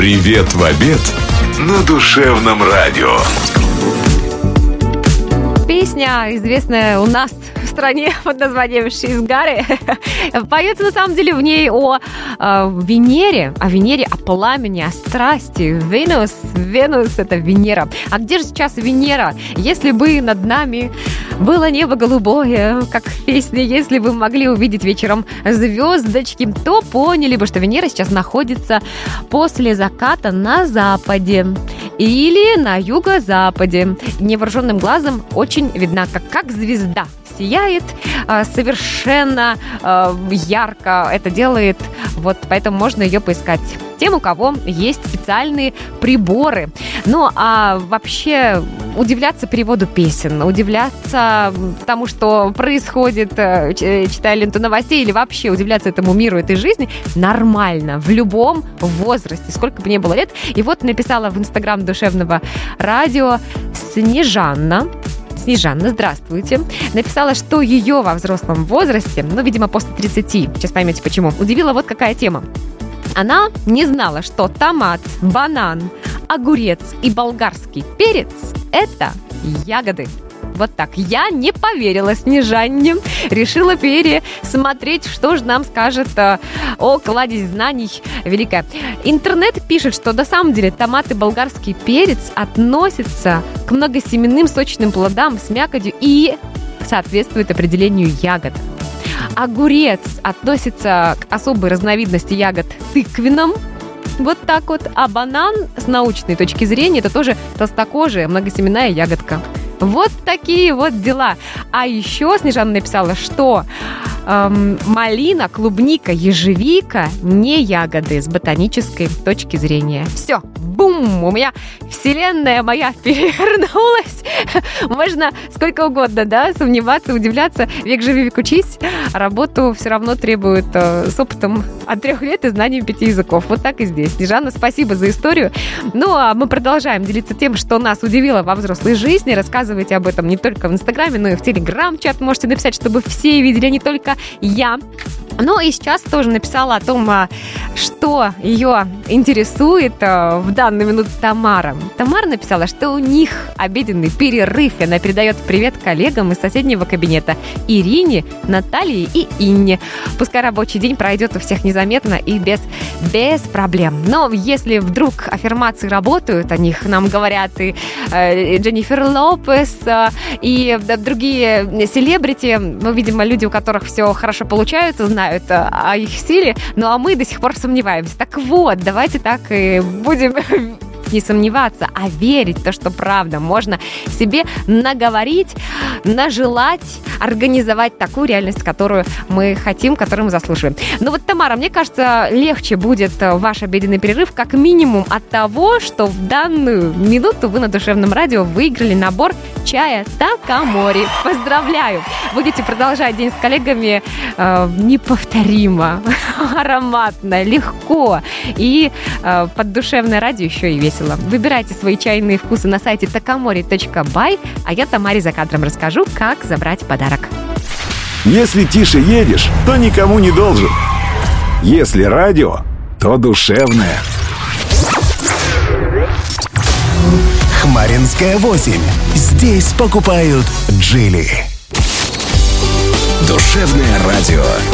Привет в обед на Душевном радио. Песня, известная у нас в стране под названием «She's Got It». Поется на самом деле в ней о Венере, о пламени, о страсти. Венус – это Венера. А где же сейчас Венера? Если бы над нами было небо голубое, как в песне, если бы могли увидеть вечером звездочки, то поняли бы, что Венера сейчас находится после заката на западе или на юго-западе. Невооруженным глазом очень видна, как звезда. Сияет совершенно ярко. Это делает, вот поэтому можно ее поискать тем, у кого есть специальные приборы. Ну, а вообще удивляться переводу песен, удивляться тому, что происходит, читая ленту новостей, или вообще удивляться этому миру, этой жизни, нормально, в любом возрасте, сколько бы ни было лет. И вот написала в Инстаграм Душевного радио Снежанна, здравствуйте. Написала, что ее во взрослом возрасте, видимо, после 30, сейчас поймете почему, удивила вот какая тема. Она не знала, что томат, банан, огурец и болгарский перец – это ягоды. Вот так. Я не поверила Снежанне. Решила пересмотреть, что же нам скажет о кладезь знаний великая. Интернет пишет, что на самом деле томат и болгарский перец относятся к многосеменным сочным плодам с мякотью и соответствует определению ягод. Огурец относится к особой разновидности ягод тыквенным. Вот так вот. А банан, с научной точки зрения, это тоже толстокожая многосеменная ягодка. Вот такие вот дела. А еще Снежана написала, что малина, клубника, ежевика не ягоды с ботанической точки зрения. Все, бум! У меня вселенная моя перевернулась. Можно сколько угодно, сомневаться, удивляться. Век живи, век учись. Работу все равно требует с опытом от 3 лет и знанием 5 языков. Вот так и здесь. Снежана, спасибо за историю. Ну, а мы продолжаем делиться тем, что нас удивило во взрослой жизни. Рассказывайте об этом не только в Инстаграме, но и в Телеграм-чат. Можете написать, чтобы все видели, не только я. Ну и сейчас тоже написала о том, что ее интересует в данную минуту Тамара. Тамара написала, что у них обеденный перерыв, и она передает привет коллегам из соседнего кабинета Ирине, Наталье и Инне. Пускай рабочий день пройдет у всех незаметно и без проблем. Но если вдруг аффирмации работают, о них нам говорят и Дженнифер Лопес, и другие селебрити, видимо, люди, у которых все хорошо получается, знают о их силе, а мы до сих пор сомневаемся. Так вот, давайте так и будем не сомневаться, а верить в то, что правда. Можно себе наговорить, нажелать, организовать такую реальность, которую мы хотим, которую мы заслуживаем. Но вот, Тамара, мне кажется, легче будет ваш обеденный перерыв как минимум от того, что в данную минуту вы на Душевном радио выиграли набор чая Такамори. Поздравляю! Будете продолжать день с коллегами неповторимо, ароматно, легко и под Душевное радио еще и весело. Выбирайте свои чайные вкусы на сайте takamori.by, а я Тамаре за кадром расскажу, как забрать подарок. Если тише едешь, то никому не должен. Если радио, то душевное. Хмаринская 8. Здесь покупают Джили. Душевное радио.